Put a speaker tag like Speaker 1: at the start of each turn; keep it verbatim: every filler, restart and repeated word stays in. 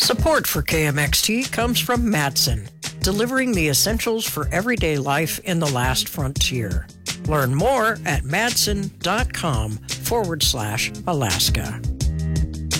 Speaker 1: Support for K M X T comes from Matson, delivering the essentials for everyday life in the last frontier. Learn more at madsen.com forward slash Alaska.